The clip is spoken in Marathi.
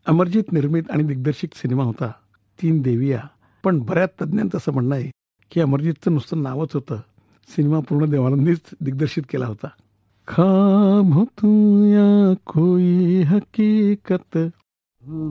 अमरजीत निर्मित आणि दिग्दर्शित सिनेमा होता तीन देविया. पण बऱ्याच तज्ज्ञांचं असं म्हणणं आहे की अमरजीतचं नुसतं नावच होतं, सिनेमा पूर्ण देवानंदीच दिग्दर्शित केला होता. ख्वाब हो तू या कोई हकीकत.